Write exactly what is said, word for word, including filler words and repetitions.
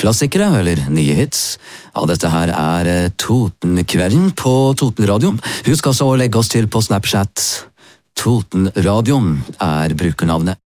klassikere eller nye hits. Ja, dette her er Totenkvelden på Totenradioen. Husk altså å legge oss til på Snapchat. Totenradioen er brukernavnet.